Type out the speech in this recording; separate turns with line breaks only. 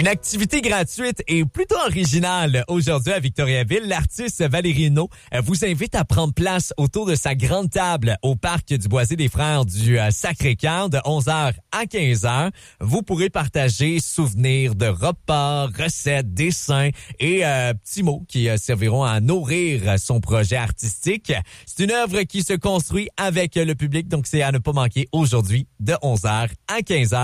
Une activité gratuite et plutôt originale aujourd'hui à Victoriaville. L'artiste Valérie Hinault vous invite à prendre place autour de sa grande table au parc du Boisé des Frères du Sacré-Cœur de 11h à 15h. Vous pourrez partager souvenirs de repas, recettes, dessins et petits mots qui serviront à nourrir son projet artistique. C'est une œuvre qui se construit avec le public, donc c'est à ne pas manquer aujourd'hui de 11h à 15h.